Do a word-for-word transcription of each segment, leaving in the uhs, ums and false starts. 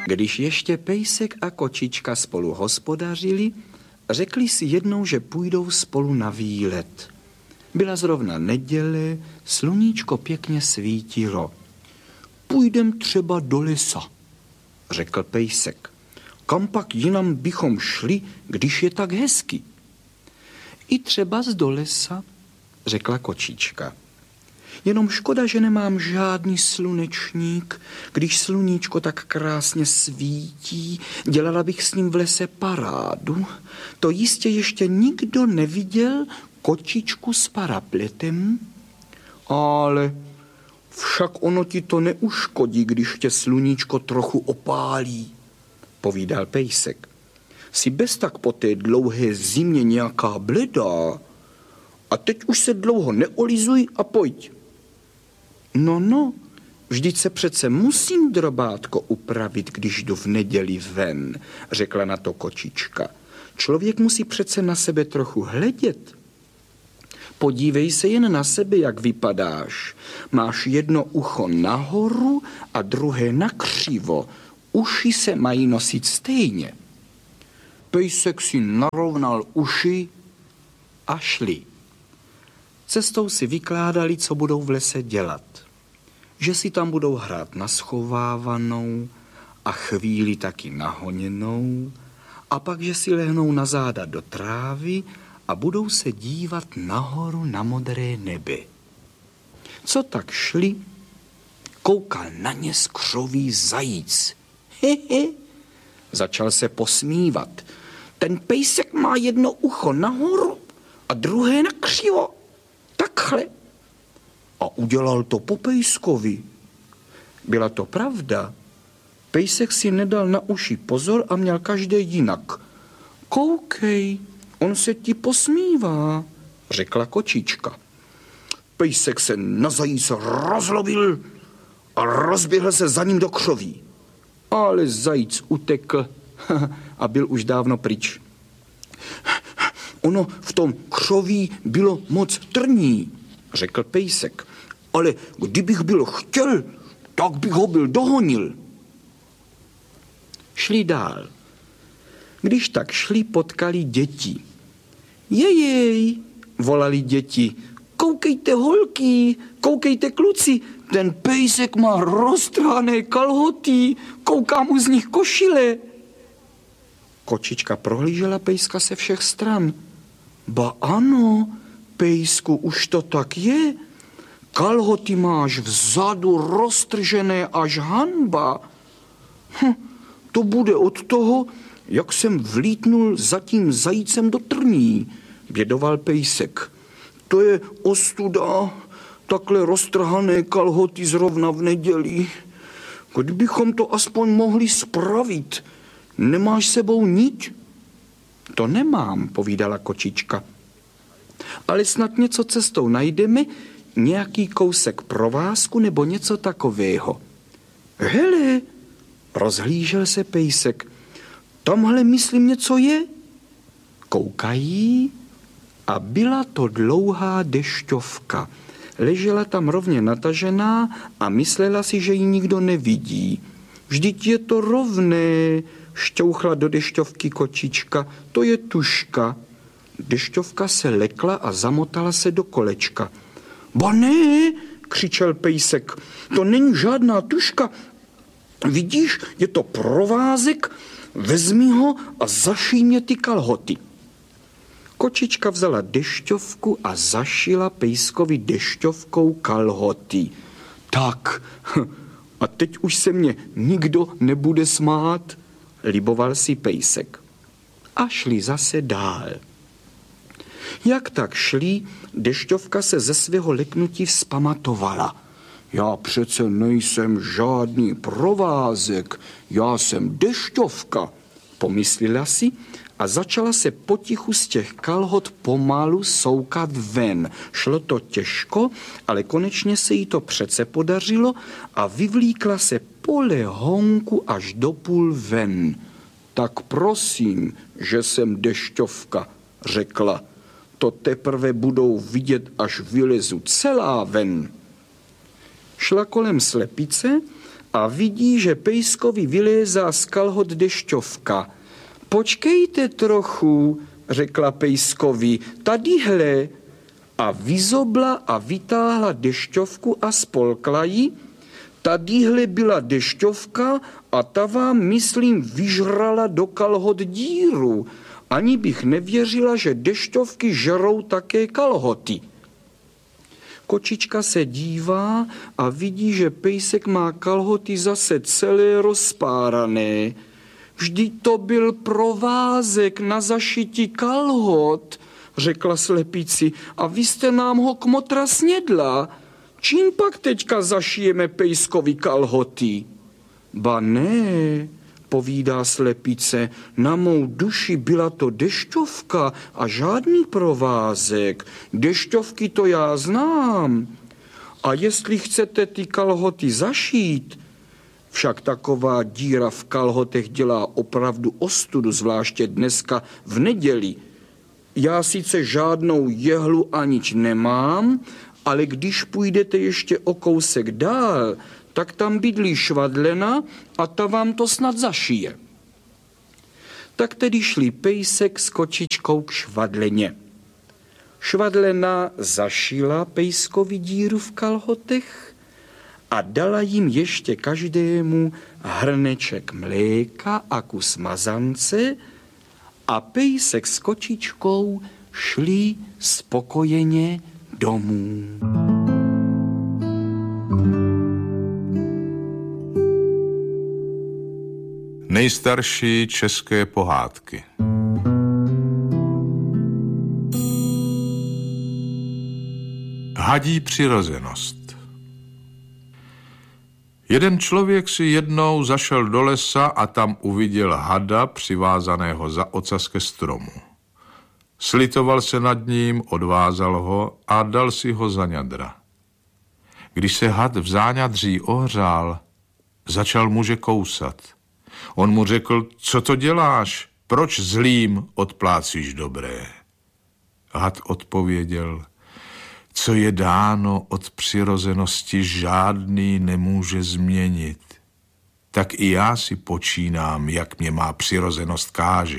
Když ještě pejsek a kočička spolu hospodařili, řekli si jednou, že půjdou spolu na výlet. Byla zrovna neděle, sluníčko pěkně svítilo. Půjdem třeba do lesa, řekl pejsek. Kam pak jinam bychom šli, když je tak hezky? I třeba z do lesa, řekla kočička. Jenom škoda, že nemám žádný slunečník. Když sluníčko tak krásně svítí, dělala bych s ním v lese parádu. To jistě ještě nikdo neviděl kočičku s parapletem. Ale však ono ti to neuškodí, když tě sluníčko trochu opálí, povídal pejsek. Jsi bez tak po té dlouhé zimě nějaká bledá. A teď už se dlouho neolizuj a pojď. No, no, vždyť se přece musím, drobátko, upravit, když jdu v neděli ven, řekla na to kočička. Člověk musí přece na sebe trochu hledět. Podívej se jen na sebe, jak vypadáš. Máš jedno ucho nahoru a druhé nakřivo. Uši se mají nosit stejně. Pejsek si narovnal uši a šli. Cestou si vykládali, co budou v lese dělat. Že si tam budou hrát na schovávanou a chvíli taky nahoněnou a pak, že si lehnou na záda do trávy a budou se dívat nahoru na modré nebe. Co tak šli, koukal na ně skřový zajíc. Hehe, začal se posmívat. Ten pejsek má jedno ucho nahoru a druhé nakřivo. Takhle. A udělal to po pejskovi. Byla to pravda. Pejsek si nedal na uši pozor a měl každé jinak. Koukej, on se ti posmívá, řekla kočička. Pejsek se na zajíce rozlobil a rozběhl se za ním do křoví. Ale zajíc utekl a byl už dávno pryč. Ono v tom křoví bylo moc trní, řekl pejsek. Ale kdybych byl chtěl, tak bych ho byl dohonil. Šli dál. Když tak šli, potkali děti. Jejej, volali děti. Koukejte, holky, koukejte, kluci, ten pejsek má roztrhané kalhoty, kouká mu z nich košile. Kočička prohlížela pejska se všech stran. Ba ano, pejsku, už to tak je. Kalhoty máš vzadu roztržené až hanba. Hm, to bude od toho, jak jsem vlítnul za tím zajícem do trní, bědoval pejsek. To je ostuda, takhle roztrhané kalhoty zrovna v neděli. Kdybychom to aspoň mohli spravit. Nemáš sebou niť? To nemám, povídala kočička. Ale snad něco cestou najdeme, nějaký kousek provázku nebo něco takového. Hele, rozhlížel se pejsek. Tamhle, myslím, něco je. Koukají a byla to dlouhá dešťovka. Ležela tam rovně natažená a myslela si, že ji nikdo nevidí. Vždyť je to rovné, šťouchla do dešťovky kočička, to je tuška. Dešťovka se lekla a zamotala se do kolečka. Ba ne, křičel pejsek, to není žádná tuška. Vidíš, je to provázek, vezmi ho a zašij mě ty kalhoty. Kočička vzala dešťovku a zašila pejskovi dešťovkou kalhoty. Tak, a teď už se mě nikdo nebude smát, liboval si pejsek. A šli zase dál. Jak tak šli, dešťovka se ze svého leknutí vzpamatovala. Já přece nejsem žádný provázek, já jsem dešťovka, pomyslela si a začala se potichu z těch kalhot pomalu soukat ven. Šlo to těžko, ale konečně se jí to přece podařilo a vyvlíkla se polehonku až do půl ven. Tak prosím, že jsem dešťovka, řekla. To teprve budou vidět, až vylezu celá ven. Šla kolem slepice a vidí, že pejskovi vylézá z kalhot dešťovka. Počkejte trochu, řekla pejskovi, tadyhle. A vyzobla a vytáhla dešťovku a spolkla ji. Tadyhle byla dešťovka a ta vám, myslím, vyžrala do kalhot díru. Ani bych nevěřila, že dešťovky žerou také kalhoty. Kočička se dívá a vidí, že pejsek má kalhoty zase celé rozpárané. Vždyť to byl provázek na zašití kalhot, řekla slepici, a vy jste nám ho kmotra snědla. Čím pak teďka zašijeme pejskovi kalhoty? Ba ne, povídá slepice, na mou duši byla to dešťovka a žádný provázek. Dešťovky to já znám. A jestli chcete ty kalhoty zašít, však taková díra v kalhotech dělá opravdu ostudu, zvláště dneska v neděli. Já sice žádnou jehlu anič nemám, ale když půjdete ještě o kousek dál, tak tam bydlí švadlena a ta vám to snad zašije. Tak tedy šli pejsek s kočičkou k švadleně. Švadlena zašila pejskovi díru v kalhotech a dala jim ještě každému hrneček mléka a kus mazance a pejsek s kočičkou šli spokojeně domů. Nejstarší české pohádky. Hadí přirozenost. Jeden člověk si jednou zašel do lesa a tam uviděl hada přivázaného za ocas ke stromu. Slitoval se nad ním, odvázal ho a dal si ho za ňadra. Když se had v záňadří ohřál, začal muže kousat. On mu řekl, co to děláš, proč zlým odplácíš dobré? Had odpověděl, co je dáno od přirozenosti, žádný nemůže změnit. Tak i já si počínám, jak mě má přirozenost káže.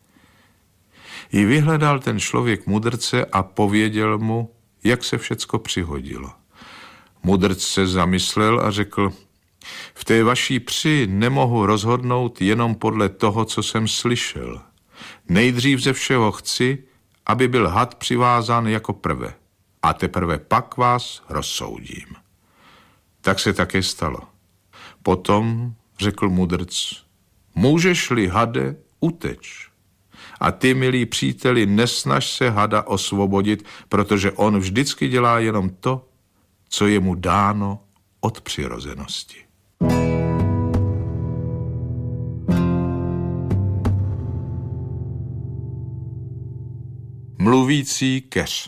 I vyhledal ten člověk mudrce a pověděl mu, jak se všecko přihodilo. Mudrc se zamyslel a řekl, v té vaší při nemohu rozhodnout jenom podle toho, co jsem slyšel. Nejdřív ze všeho chci, aby byl had přivázán jako prve. A teprve pak vás rozsoudím. Tak se také stalo. Potom řekl mudrc, můžeš-li, hade, uteč. A ty, milí příteli, nesnaž se hada osvobodit, protože on vždycky dělá jenom to, co je mu dáno od přirozenosti. Mluvící keř.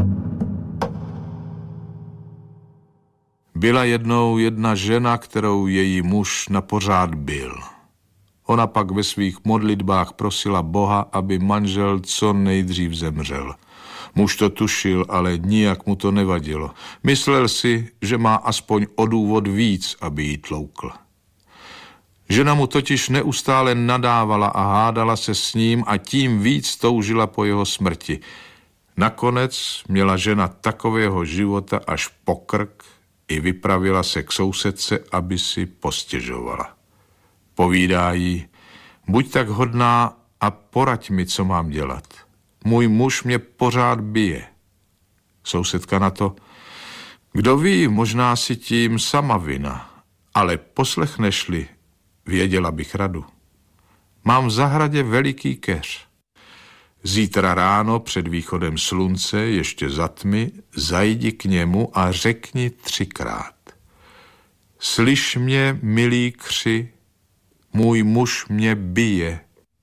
Byla jednou jedna žena, kterou její muž napořád bil. Ona pak ve svých modlitbách prosila Boha, aby manžel co nejdřív zemřel. Muž to tušil, ale nijak mu to nevadilo. Myslel si, že má aspoň o důvod víc, aby jí tloukl. Žena mu totiž neustále nadávala a hádala se s ním a tím víc toužila po jeho smrti. Nakonec měla žena takového života až po krk i vypravila se k sousedce, aby si postěžovala. Povídá jí, buď tak hodná a poraď mi, co mám dělat. Můj muž mě pořád bije. Sousedka na to, kdo ví, možná si tím sama vina, ale poslechneš-li, věděla bych radu. Mám v zahradě veliký keř. Zítra ráno před východem slunce, ještě za tmy, zajdi k němu a řekni třikrát. Slyš mě, milý kři, můj muž mě bije.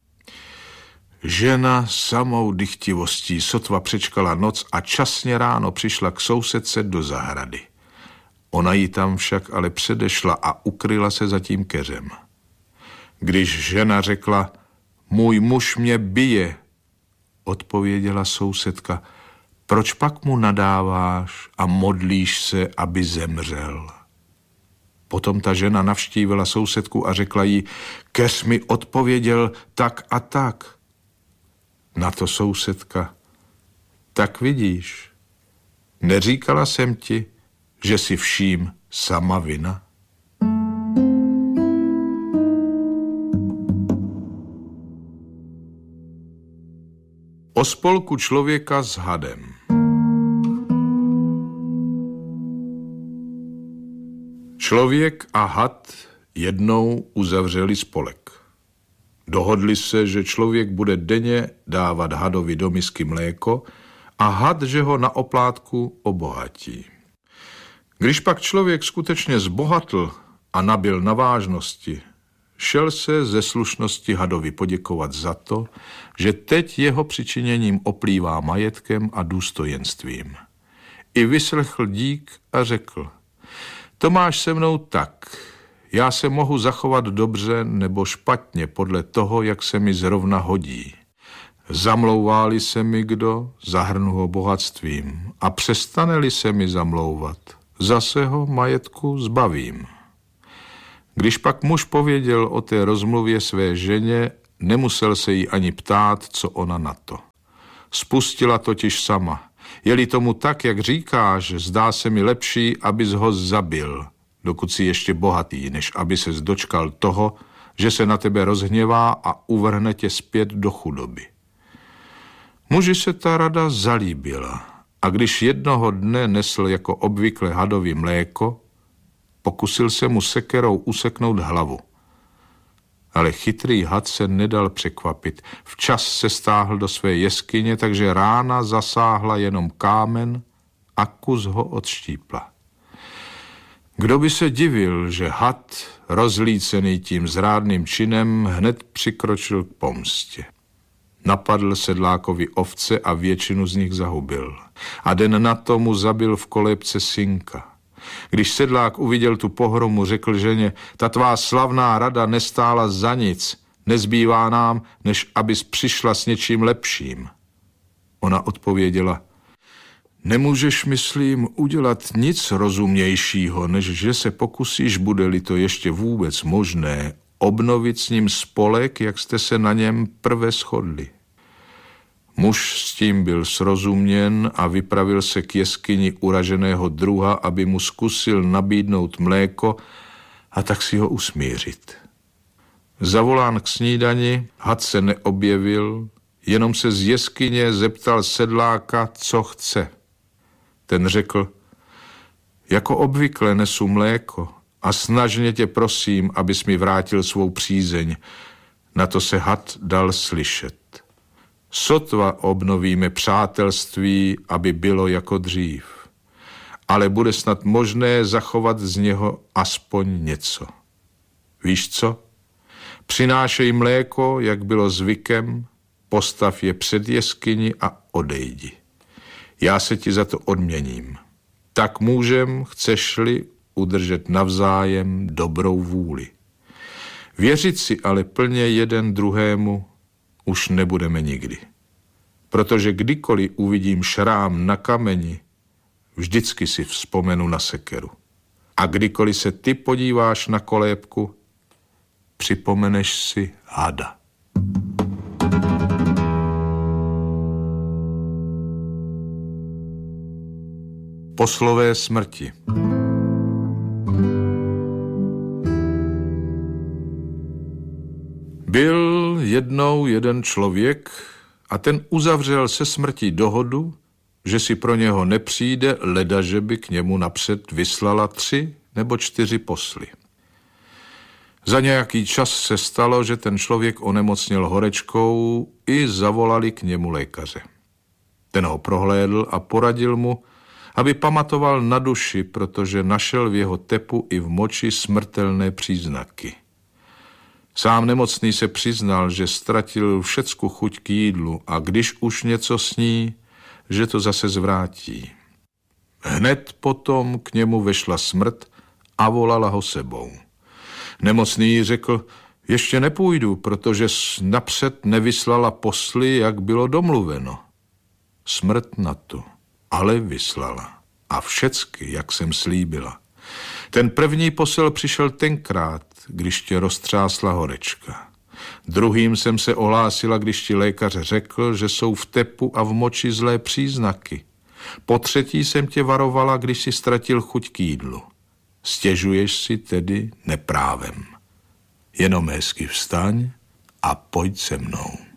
Žena samou dychtivostí sotva přečkala noc a časně ráno přišla k sousedce do zahrady. Ona ji tam však ale předešla a ukryla se za tím keřem. Když žena řekla, můj muž mě bije, odpověděla sousedka, proč pak mu nadáváš a modlíš se, aby zemřel? Potom ta žena navštívila sousedku a řekla jí, keř mi odpověděl tak a tak. Na to sousedka, tak vidíš, neříkala jsem ti, že si vším sama vina? O spolku člověka s hadem. Člověk a had jednou uzavřeli spolek. Dohodli se, že člověk bude denně dávat hadovi do misky mléko a had, že ho na oplátku obohatí. Když pak člověk skutečně zbohatl a nabyl na vážnosti, šel se ze slušnosti hadovi poděkovat za to, že teď jeho přičiněním oplývá majetkem a důstojenstvím. I vyslechl dík a řekl, to máš se mnou tak, já se mohu zachovat dobře nebo špatně podle toho, jak se mi zrovna hodí. Zamlouvá-li se mi kdo, zahrnu ho bohatstvím a přestane-li se mi zamlouvat, zase ho majetku zbavím. Když pak muž pověděl o té rozmluvě své ženě, nemusel se jí ani ptát, co ona na to. Spustila totiž sama. Je-li tomu tak, jak říkáš, zdá se mi lepší, abys ho zabil, dokud si ještě bohatý, než aby ses dočkal toho, že se na tebe rozhněvá a uvrhne tě zpět do chudoby. Muži se ta rada zalíbila a když jednoho dne nesl jako obvykle hadovi mléko, pokusil se mu sekerou useknout hlavu. Ale chytrý had se nedal překvapit. Včas se stáhl do své jeskyně, takže rána zasáhla jenom kámen a kus ho odštípla. Kdo by se divil, že had, rozlícený tím zrádným činem, hned přikročil k pomstě. Napadl sedlákovi ovce a většinu z nich zahubil. A den na to mu zabil v kolébce synka. Když sedlák uviděl tu pohromu, řekl ženě, ta tvá slavná rada nestála za nic, nezbývá nám, než abys přišla s něčím lepším. Ona odpověděla, nemůžeš, myslím, udělat nic rozumnějšího, než že se pokusíš, bude-li to ještě vůbec možné, obnovit s ním spolek, jak jste se na něm prve shodli. Muž s tím byl srozuměn a vypravil se k jeskyni uraženého druha, aby mu zkusil nabídnout mléko a tak si ho usmířit. Zavolán k snídani, had se neobjevil, jenom se z jeskyně zeptal sedláka, co chce. Ten řekl, jako obvykle nesu mléko a snažně tě prosím, abys mi vrátil svou přízeň. Na to se had dal slyšet. Sotva obnovíme přátelství, aby bylo jako dřív, ale bude snad možné zachovat z něho aspoň něco. Víš co? Přinášej mléko, jak bylo zvykem, postav je před jeskyni a odejdi. Já se ti za to odměním. Tak můžem, chceš-li, udržet navzájem dobrou vůli. Věřit si ale plně jeden druhému už nebudeme nikdy. Protože kdykoliv uvidím šrám na kameni, vždycky si vzpomenu na sekeru. A kdykoliv se ty podíváš na kolébku, připomeneš si hada. Poslové smrti. Byl jednou jeden člověk a ten uzavřel se smrtí dohodu, že si pro něho nepřijde, ledaže by k němu napřed vyslala tři nebo čtyři posly. Za nějaký čas se stalo, že ten člověk onemocněl horečkou i zavolali k němu lékaře. Ten ho prohlédl a poradil mu, aby pamatoval na duši, protože našel v jeho tepu i v moči smrtelné příznaky. Sám nemocný se přiznal, že ztratil všecku chuť k jídlu a když už něco sní, že to zase zvrátí. Hned potom k němu vešla smrt a volala ho sebou. Nemocný řekl, ještě nepůjdu, protože napřed nevyslala posly, jak bylo domluveno. Smrt na to, ale vyslala. A všecky, jak jsem slíbila. Ten první posel přišel tenkrát, když tě roztřásla horečka. Druhým jsem se ohlásila, když ti lékař řekl, že jsou v tepu a v moči zlé příznaky. Po třetí jsem tě varovala, když si ztratil chuť k jídlu. Stěžuješ si tedy neprávem. Jenom hezky vstaň a pojď se mnou.